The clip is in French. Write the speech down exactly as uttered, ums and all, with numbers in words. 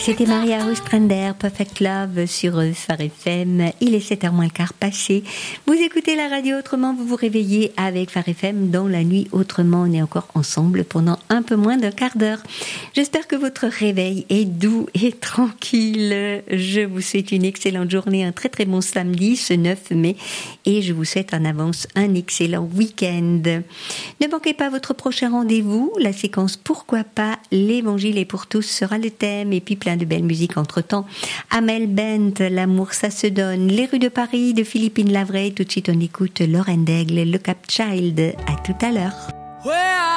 C'était Maria Ostrander, Perfect Love sur Phare F M. Il est sept heures moins le quart passé. Vous écoutez la radio autrement, vous vous réveillez avec Phare F M dans la nuit autrement. On est encore ensemble pendant un peu moins d'un quart d'heure. J'espère que votre réveil est doux et tranquille. Je vous souhaite une excellente journée, un très très bon samedi, ce neuf mai. Et je vous souhaite en avance un excellent week-end. Ne manquez pas votre prochain rendez-vous. La séquence Pourquoi pas, l'évangile est pour tous sera le thème. Et puis plein de belle musique entre-temps. Amel Bent, L'amour ça se donne, Les rues de Paris de Philippine Lavray. Tout de suite on écoute Lorraine Daigle, Le Cap Child. À tout à l'heure.